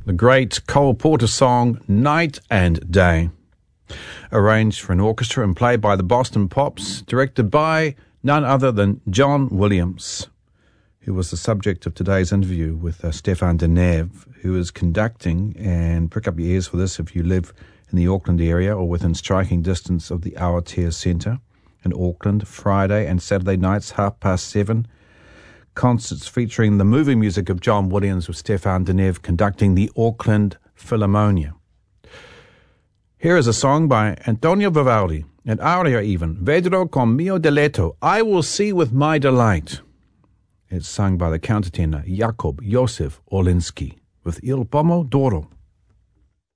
the great Cole Porter song Night and Day, arranged for an orchestra and played by the Boston Pops, directed by none other than John Williams, who was the subject of today's interview with Stefan Deneve, who is conducting, and prick up your ears for this if you live in the Auckland area or within striking distance of the Aotea Centre in Auckland, Friday and Saturday nights, 7:30. Concerts featuring the moving music of John Williams with Stefan Deneve conducting the Auckland Philharmonia. Here is a song by Antonio Vivaldi, and aria even, Vedrò con mio diletto, I will see with my delight. It's sung by the countertenor Jakub Josef Orlinski with Il Pomo d'Oro.